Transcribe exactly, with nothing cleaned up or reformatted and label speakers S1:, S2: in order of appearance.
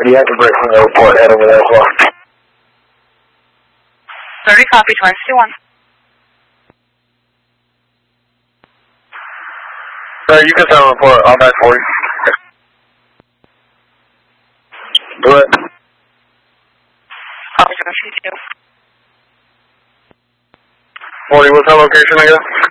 S1: You have to break from the airport, head over there as well.
S2: thirty copy, twenty one.
S1: Sir, you can send a report on that forty. Do it.
S2: Copy, twenty two.
S1: forty, what's that location again?